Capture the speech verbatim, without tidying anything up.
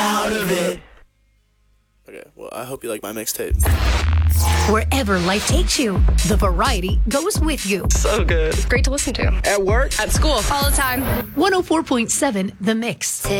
out of it. Okay, well, I hope you like my mixtape. Wherever life takes you, the variety goes with you. So good. Great to listen to. At work. At school. All the time. one oh four point seven The Mix.